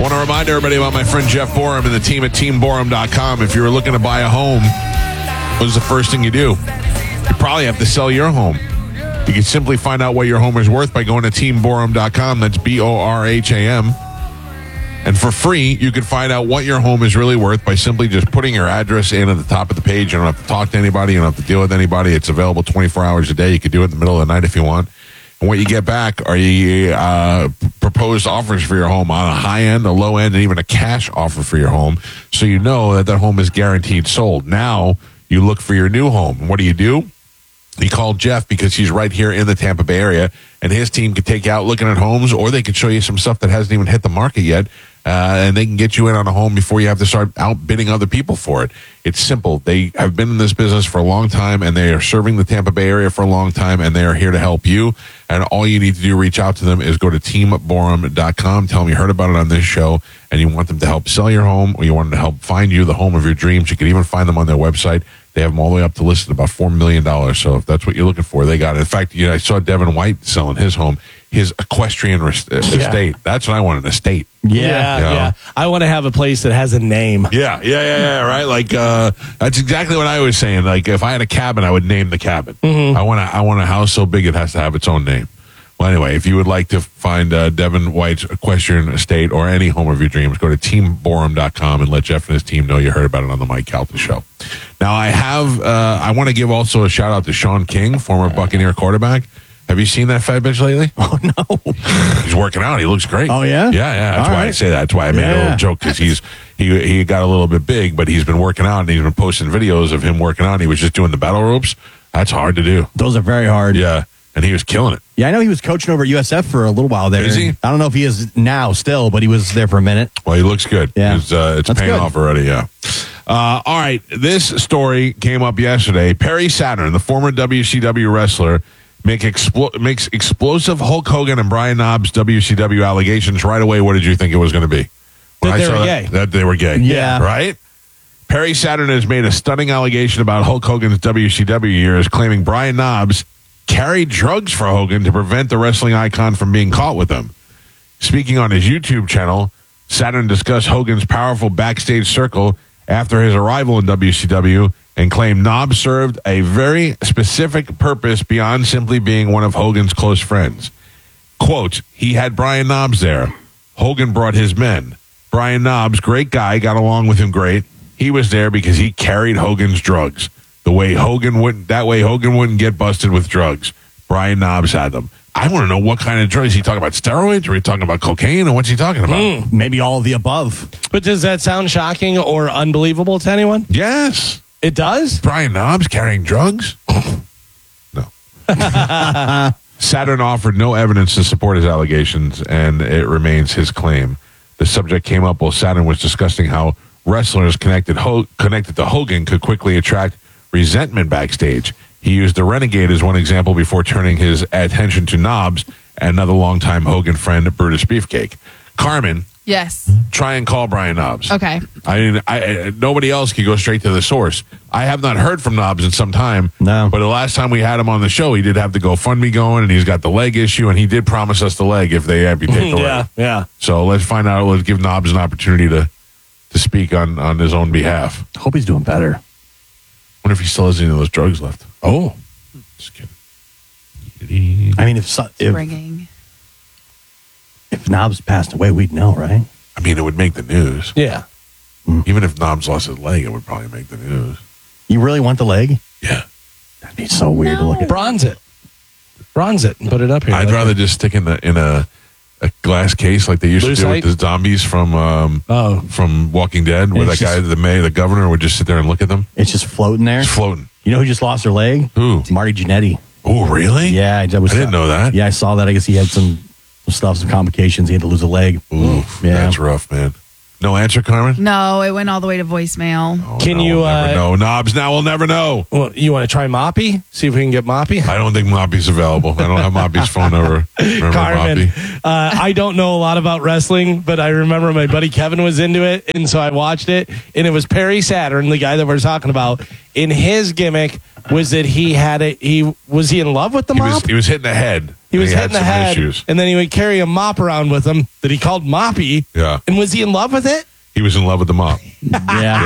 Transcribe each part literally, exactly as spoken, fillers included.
want to remind everybody about my friend Jeff Borum and the team at team borum dot com. If you're looking to buy a home, what's the first thing you do? You probably have to sell your home. You can simply find out what your home is worth by going to team borum dot com. That's B O R H A M. And for free, you can find out what your home is really worth by simply just putting your address in at the top of the page. You don't have to talk to anybody. You don't have to deal with anybody. It's available twenty-four hours a day. You can do it in the middle of the night if you want. And what you get back are you, uh, proposed offers for your home on a high end, a low end, and even a cash offer for your home. So you know that that home is guaranteed sold. Now you look for your new home. What do you do? You call Jeff because he's right here in the Tampa Bay area, and his team can take you out looking at homes, or they can show you some stuff that hasn't even hit the market yet, uh, and they can get you in on a home before you have to start outbidding other people for it. It's simple. They have been in this business for a long time, and they are serving the Tampa Bay area for a long time, and they are here to help you. And all you need to do, reach out to them, is go to team borum dot com. Tell them you heard about it on this show, and you want them to help sell your home, or you want them to help find you the home of your dreams. You can even find them on their website. They have them all the way up to listed about four million dollars. So if that's what you're looking for, they got it. In fact, you know, I saw Devin White selling his home, his equestrian res- yeah. estate. That's what I want, an estate. Yeah, you know? yeah. I want to have a place that has a name. Yeah, yeah, yeah, yeah, right? Like, uh, that's exactly what I was saying. Like, if I had a cabin, I would name the cabin. Mm-hmm. I want a, I want a house so big it has to have its own name. Well, anyway, if you would like to find uh, Devin White's equestrian estate or any home of your dreams, go to team borum dot com and let Jeff and his team know you heard about it on the Mike Calta Show. Now, I have, uh, I want to give also a shout out to Sean King, former Buccaneer quarterback. Have you seen that fat bitch lately? Oh, no. He's working out. He looks great. Oh, yeah? Yeah, yeah. That's All why right. I say that. That's why I made Yeah. a little joke, because he's he he got a little bit big, but he's been working out, and he's been posting videos of him working out. He was just doing the battle ropes. That's hard to do. Those are very hard. Yeah, and he was killing it. Yeah, I know he was coaching over at U S F for a little while there. Is he? I don't know if he is now still, but he was there for a minute. Well, he looks good. Yeah. It's, uh, it's That's paying good. off already, yeah. Uh, all right, this story came up yesterday. Perry Saturn, the former W C W wrestler, make explo- makes explosive Hulk Hogan and Brian Knobbs W C W allegations. Right away, what did you think it was going to be? When That I they saw were that, gay. That they were gay. Yeah. Right? Perry Saturn has made a stunning allegation about Hulk Hogan's W C W years, claiming Brian Knobbs carried drugs for Hogan to prevent the wrestling icon from being caught with them. Speaking on his YouTube channel, Saturn discussed Hogan's powerful backstage circle after his arrival in W C W and claimed Knobbs served a very specific purpose beyond simply being one of Hogan's close friends. Quote, he had Brian Knobbs there. Hogan brought his men. Brian Knobbs, great guy, got along with him great. He was there because he carried Hogan's drugs. The way Hogan wouldn't, that way Hogan wouldn't get busted with drugs. Brian Knobbs had them. I want to know what kind of drugs. Is he talking about steroids? Or are he talking about cocaine? Or what's he talking about? Mm, maybe all of the above. But does that sound shocking or unbelievable to anyone? Yes. It does? Brian Knobbs carrying drugs? No. Saturn offered no evidence to support his allegations, and it remains his claim. The subject came up while Saturn was discussing how wrestlers connected Ho- connected to Hogan could quickly attract resentment backstage. He used the Renegade as one example before turning his attention to Knobbs and another longtime Hogan friend, Brutus Beefcake. Carmen, Yes. try and call Brian Knobbs. Okay. I mean, I, I, nobody else can go straight to the source. I have not heard from Knobbs in some time. No. But the last time we had him on the show, he did have the GoFundMe going, and he's got the leg issue, and he did promise us the leg if they amputate the Yeah, leg. yeah. So let's find out. Let's give Knobbs an opportunity to to speak on, on his own behalf. Hope he's doing better. Wonder if he still has any of those drugs left. Oh. Just kidding. I mean, if so- if, Springing. if Knobbs passed away, we'd know, right? I mean, it would make the news. Yeah. Even if Knobbs lost his leg, it would probably make the news. You really want the leg? Yeah. That'd be so weird to look at. Bronze it. Bronze it and put it up here. I'd Like rather a- just stick in the in a a glass case like they used to do Lucite? with the zombies from um, Oh. from Walking Dead, where that It's guy, just- the mayor, the governor, would just sit there and look at them. It's just floating there. It's floating. You know who just lost her leg? Who? It's Marty Jannetty. Oh, really? Yeah, I, was, I didn't know that. Yeah, I saw that. I guess he had some, some stuff, some complications. He had to lose a leg. Ooh, Yeah. that's rough, man. No answer, Carmen? No, it went all the way to voicemail. Oh, Can no, you, we'll never uh, know. Knobs, now we'll never know. Well, you want to try Moppy? See if we can get Moppy? I don't think Moppy's available. I don't have Moppy's phone number. Remember Carmen, Moppy? uh, I don't know a lot about wrestling, but I remember my buddy Kevin was into it, and so I watched it, and it was Perry Saturn, the guy that we're talking about, in his gimmick was that he had a he was he in love with the He mop? was he was hitting the head. He was and hitting the had some head, issues. and then he would carry a mop around with him that he called Moppy. Yeah. And was he in love with it? He was in love with the mop. Yeah.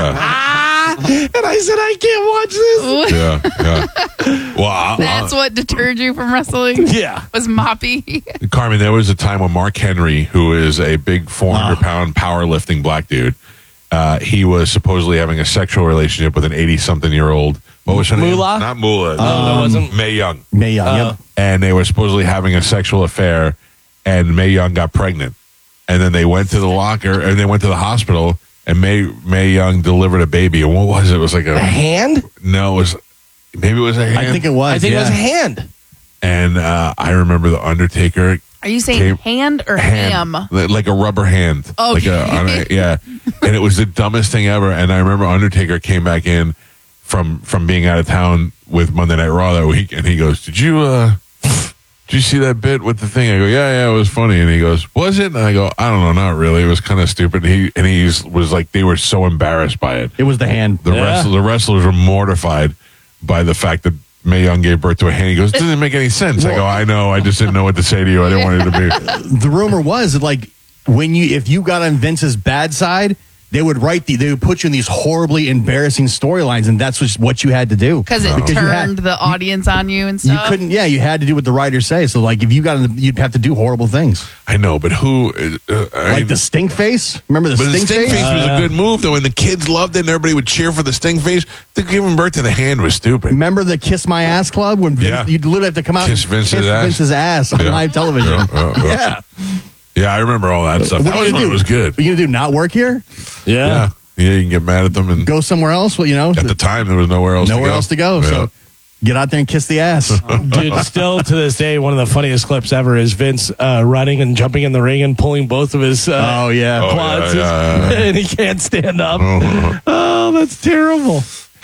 Yeah, And I said, I can't watch this. yeah, yeah. Well, I, That's I, what deterred you from wrestling? Yeah. Was Moppy. Carmen, there was a time when Mark Henry, who is a big four hundred pound powerlifting black dude, uh, he was supposedly having a sexual relationship with an eighty-something year old. What was her Moolah? name? Not Moolah. No, that wasn't. Mae Young. Mae Young. Uh, yep. And they were supposedly having a sexual affair, and Mae Young got pregnant. And then they went to the locker, and they went to the hospital, and Mae, Mae Young delivered a baby. And what was it? It was like A a... hand? No, it was... Maybe it was a hand. I think it was. I think yeah. it was a hand. And uh, I remember The Undertaker... Are you saying Came- hand or hand, ham? li- like a rubber hand. Oh, like a, on a- yeah. And it was the dumbest thing ever. And I remember Undertaker came back in from from being out of town with Monday Night Raw that week, and he goes, "Did you uh, did you see that bit with the thing?" I go, "Yeah, yeah, it was funny." And he goes, "Was it?" And I go, "I don't know, not really. It was kind of stupid." He and he was like, they were so embarrassed by it. It was the hand. The Yeah. wrestlers, the wrestlers were mortified by the fact that Mae Young gave birth to a hand. He goes, "Doesn't make any sense." I go, "I know. I just didn't know what to say to you. I didn't want it to be." The rumor was that, like, when you if you got on Vince's bad side, they would write the they would put you in these horribly embarrassing storylines, and that's just what you had to do Because it you turned had- the audience on you and You stuff. couldn't, yeah. You had to do what the writers say. So, like, if you got, in the, you'd have to do horrible things, I know, but who? Uh, I like mean, the stink face. Remember the But stink, the stink face, face? was a good move, though, and the kids loved it, and everybody would cheer for the stink face. The giving birth to the hand was stupid. Remember the Kiss My Ass Club when Vince, Yeah. you'd literally have to come out Kiss and Vince's kiss ass. Vince's ass on Yeah. live television. Yeah, yeah, yeah. Yeah. Yeah, I remember all that stuff. What That are was you when gonna it was do? good. What are you gonna do? Not work here? Yeah. Yeah, you can get mad at them, and Go somewhere else? Well, you know, at the time, there was nowhere else nowhere to go. else to go. Yeah. So get out there and kiss the ass. Dude, still to this day, one of the funniest clips ever is Vince uh, running and jumping in the ring and pulling both of his uh, Oh yeah. Oh, quads, yeah, yeah, yeah. and he can't stand up. Uh-huh. Oh, that's terrible.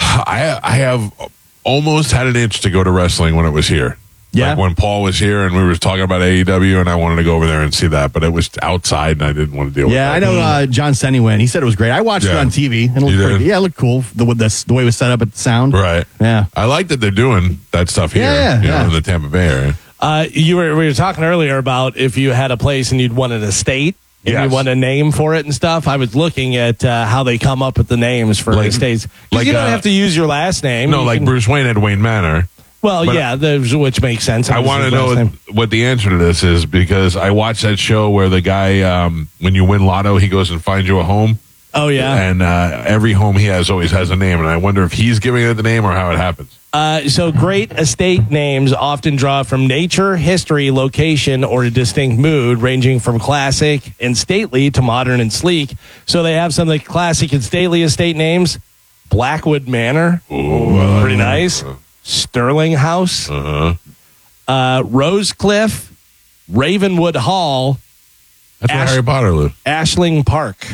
I I have almost had an itch to go to wrestling when it was here. Yeah. Like when Paul was here and we were talking about A E W, and I wanted to go over there and see that, but it was outside and I didn't want to deal Yeah, I with that. know uh, John Senny went. He said it was great. I watched it Yeah. on T V. And it looked You pretty, did? yeah, it looked cool. The, with the, the way it was set up at the sound. Right. Yeah. I like that they're doing that stuff here, Yeah, you know, yeah. in the Tampa Bay area. Uh, you were we were talking earlier about if you had a place and you'd want an estate. If Yes. you want a name for it and stuff, I was looking at uh, how they come up with the names for Like- estates. 'Cause like, you don't uh, have to use your last name. No, You like can- Bruce Wayne had Wayne Manor. Well, but- yeah, there's, which makes sense. I That was want to his know last what, name. what the answer to this is, because I watched that show where the guy, um, when you win lotto, he goes and finds you a home. Oh yeah. And uh, every home he has always has a name. And I wonder if he's giving it the name or how it happens. Uh, so great estate names often draw from nature, history, location, or a distinct mood, ranging from classic and stately to modern and sleek. So they have some of the classic and stately estate names: Blackwood Manor, Ooh, pretty nice; Sterling House, Uh-huh. uh, Rosecliff, Ravenwood Hall, That's where Ash- Harry Potter lived. Ashling Park.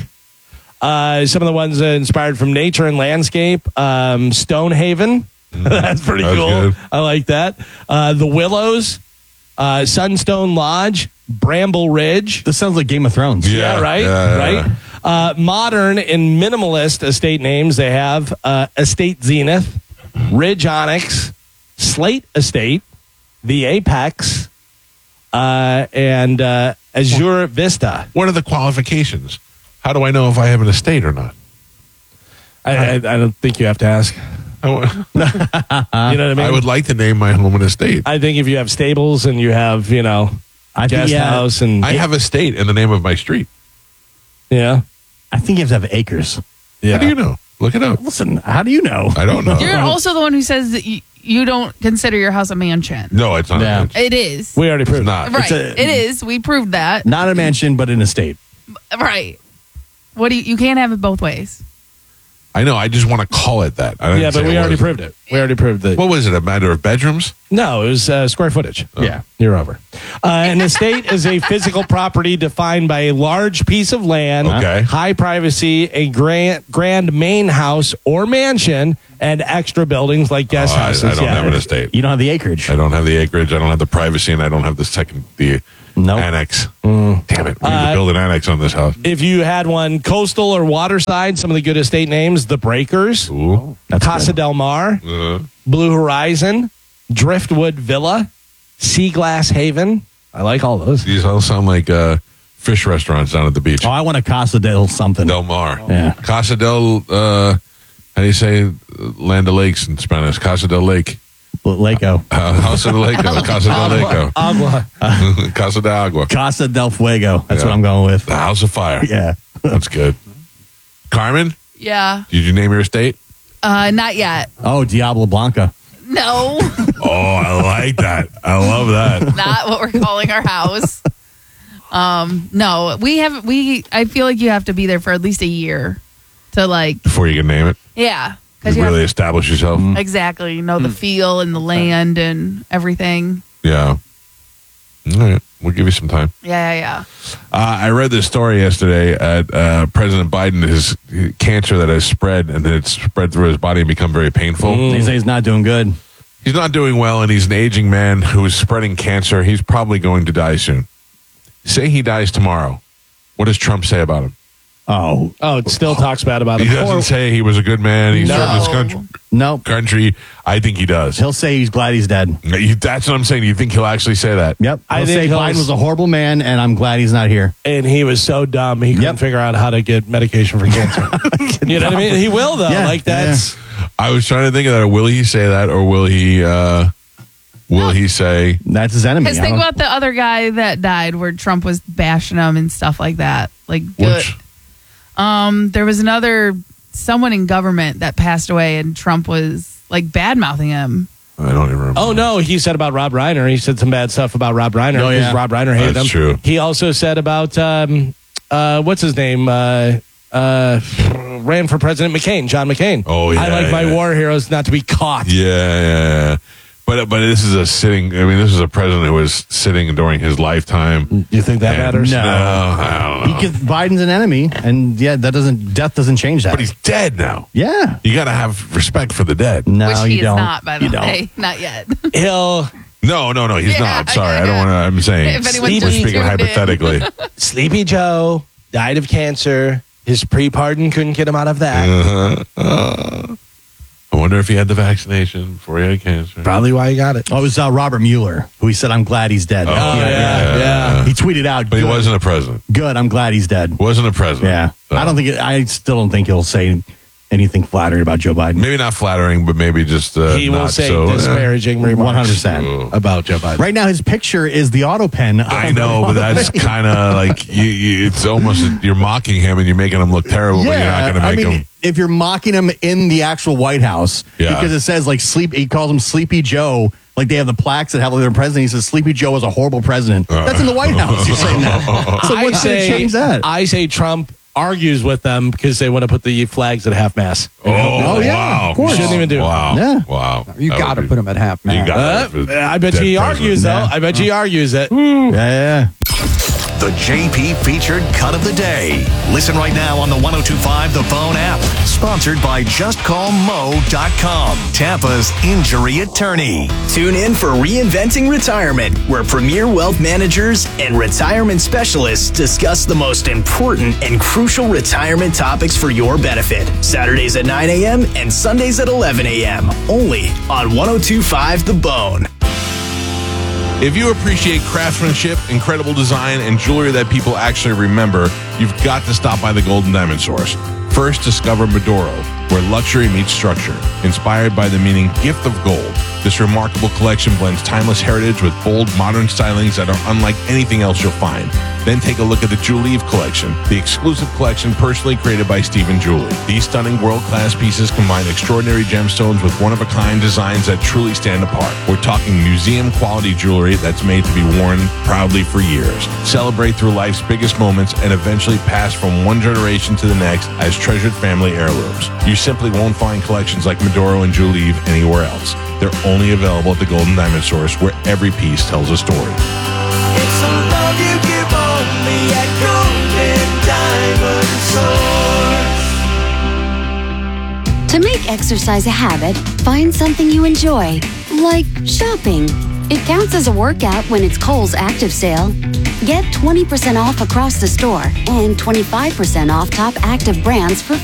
Uh, some of the ones uh, inspired from nature and landscape: um, Stonehaven. That's pretty That's cool. good. I like that. Uh, the Willows, uh, Sunstone Lodge, Bramble Ridge. This sounds like Game of Thrones. Yeah. Yeah, right, yeah, yeah. right. Uh, modern and minimalist estate names. They have uh, Estate Zenith, Ridge Onyx, Slate Estate, the Apex, uh, and uh, Azure Vista. What are the qualifications? How do I know if I have an estate or not? I, I, I don't think you have to ask. I, wa- You know what I mean? I would like to name my home an estate. I think if you have stables and you have, you know, I think, guest yeah, house and I have a state in the name of my street. yeah, I think you have to have acres. yeah. How do you know? Look it up. Listen, how do you know? I don't know. You're also the one who says that you, you don't consider your house a mansion. No, it's not. Yeah. It's, It is. We already it's proved not. Right. a- it is. We proved that. Not a mansion, but an estate. Right. What do you, you can't have it both ways. I know. I just want to call it that. I didn't Yeah, say but it we already was. proved it. We already proved that. What was it? A matter of bedrooms? No, it was uh, square footage. Yeah, you're over. Uh, an estate is a physical property defined by a large piece of land, Okay. high privacy, a grand, grand main house or mansion, and extra buildings like guest Oh, I, houses. I don't yeah. have an estate. You don't have the acreage. I don't have the acreage. I don't have the privacy, and I don't have the second the Nope. Annex. Damn it. We need to Uh, build an annex on this house. If you had one coastal or waterside, some of the good estate names: The Breakers, Ooh. That's Casa good. del Mar, Uh, Blue Horizon, Driftwood Villa, Sea Glass Haven. I like all those. these all sound like uh, fish restaurants down at the beach. Oh, I want a Casa del something. Del Mar. Yeah. Casa del, uh, how do you say uh, Land of Lakes in Spanish? Casa del Lake. Laco. Uh, House of the Lake. Casa del Lake. Agua. Casa de Agua. Casa del Fuego. That's Yeah. what I'm going with. The House of Fire. Yeah. That's good. Carmen, Yeah. did you name your estate? Uh, not yet. Oh, Diablo Blanca. No, Oh, I like that. I love that. not what we're calling our house. Um, no, we have we. I feel like you have to be there for at least a year to like, Before you can name it, yeah, you because you really have establish yourself. Mm-hmm. exactly you know the feel and the land and everything. Yeah. All right. We'll give you some time. Yeah, yeah, yeah. Uh, I read this story yesterday at uh, President Biden, his cancer that has spread and then it's spread through his body and become very painful. They say he's not doing good. He's not doing well, and he's an aging man who is spreading cancer. He's probably going to die soon. Say he dies tomorrow. What does Trump say about him? Oh, Oh, it still talks bad about He him. doesn't say he was a good man. He served his No. country. no. country. I think he does. He'll say he's glad he's dead. You- That's what I'm saying. You think he'll actually say that? Yep. I He'll think say he'll- Biden was a horrible man, and I'm glad he's not here. And he was so dumb he couldn't Yep. figure out how to get medication for cancer. You know what I mean? He will though. Yeah, like that's I was trying to think of that. Will he say that, or will he? Uh, will he say? That's his enemy. Because I think don't- about the other guy that died, where Trump was bashing him and stuff like that. Like, good. Which? Um, there was another someone in government that passed away, and Trump was like bad mouthing him. I don't even remember. Oh no, he said about Rob Reiner. He said some bad stuff about Rob Reiner Oh, because yeah. Rob Reiner hated That's him. true. He also said about um, uh, what's his name? Uh, uh, ran for President McCain, John McCain. Oh, yeah, I like my yeah. war heroes not to be caught. Yeah, yeah, yeah. But but this is a sitting. I mean, this is a president who was sitting during his lifetime. You think that And- matters? No, I don't know. Because Biden's an enemy, and yeah, that doesn't death doesn't change that. But he's dead now. yeah. You got to have respect for the dead. No, Which you he don't. is not, by the you way. Not yet. He'll No, no, no. He's Yeah, not. Sorry, yeah, I don't yeah. want to. I'm saying If anyone we're just speaking tuned in. hypothetically. Sleepy Joe died of cancer. His pre-pardon couldn't get him out of that. Uh-huh. Uh, I wonder if he had the vaccination before he had cancer. Probably why he got it. Oh, it was uh, Robert Mueller who he said, "I'm glad he's dead." Oh, yeah, yeah. He tweeted out, But he "Good, wasn't a president. good. I'm glad he's dead." Wasn't a president. Yeah, So, I don't think. It, I still don't think he'll say anything flattering about Joe Biden. Maybe not flattering, but maybe just uh, He will not say so, disparaging One remarks hundred percent. Oh. about Joe Biden. Right now, his picture is the auto pen. I know, but that's kind of like you, you. It's almost you're mocking him and you're making him look terrible, but you're not going to I make mean, him. if you're mocking him in the actual White House, Yeah. because it says like sleep, he calls him Sleepy Joe. Like they have the plaques that have like their president. He says Sleepy Joe was a horrible president. That's in the White House. You're saying that. So I what's going to say, change that? I say Trump argues with them because they want to put the flags at half mast. Oh, Oh, yeah, wow! of course. Shouldn't even do it. Wow! Yeah. Wow! You That got to would be- put them at half You mast. got Uh, I bet you he argues though. I bet you he argues it. yeah, yeah. The J P featured cut of the day. Listen right now on the one oh two five The Phone app. Sponsored by just call mo dot com, Tampa's injury attorney. Tune in for Reinventing Retirement, where premier wealth managers and retirement specialists discuss the most important and crucial retirement topics for your benefit. Saturdays at nine a.m. and Sundays at eleven a.m. Only on one oh two five The Bone. If you appreciate craftsmanship, incredible design, and jewelry that people actually remember, you've got to stop by the Golden Diamond Source. First, discover Medoro, where luxury meets structure. Inspired by the meaning gift of gold, this remarkable collection blends timeless heritage with bold, modern stylings that are unlike anything else you'll find. Then take a look at the Julieve collection, the exclusive collection personally created by Stephen Julie. These stunning world-class pieces combine extraordinary gemstones with one-of-a-kind designs that truly stand apart. We're talking museum-quality jewelry that's made to be worn proudly for years. Celebrate through life's biggest moments and eventually pass from one generation to the next as treasured family heirlooms. You simply won't find collections like Medoro and Julieve anywhere else. They're only available at the Golden Diamond Source, where every piece tells a story. It's a love you give only at Golden Diamond Source. To make exercise a habit, find something you enjoy, like shopping. It counts as a workout when it's Kohl's Active Sale. Get twenty percent off across the store and twenty-five percent off top active brands for